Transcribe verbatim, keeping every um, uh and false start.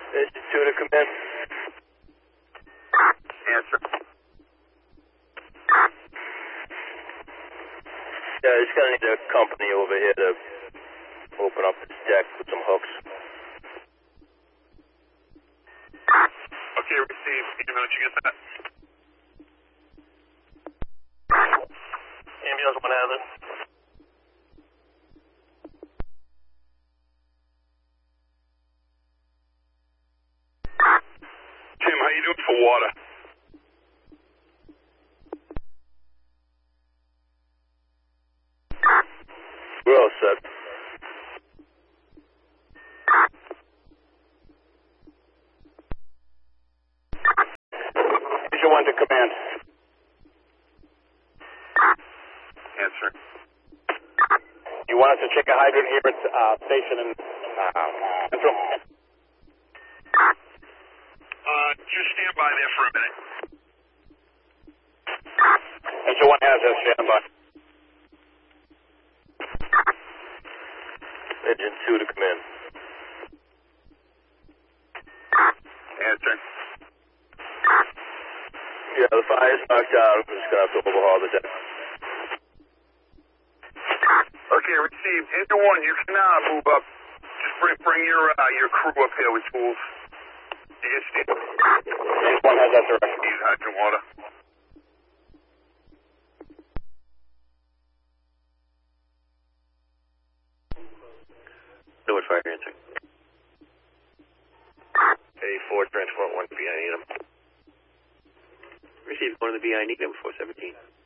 Engine two to command. Answer. Yeah, I just gonna need a company over here to open up this deck with some hooks. Okay, receive. Give me a minute, you get that? Ambulance one hazard. Tim, how you doing for water? We're all set. Engine one to command. Answer. You want us to check a hydrant here at uh, station in uh, Central? Uh, just stand by there for a minute. Engine one has us, stand by. Engine two to command. Answer. Yeah, the fire's knocked out. We're just gonna have to overhaul the deck. Okay, receive. Engine one, you can uh, move up. Just bring bring your uh, your crew up here with tools. You get Steve. Engine one has us, sir. Need hydrant water. So much fire answer. Hey, four, transport one, B I need him. Received one of the B I need him, four seventeen.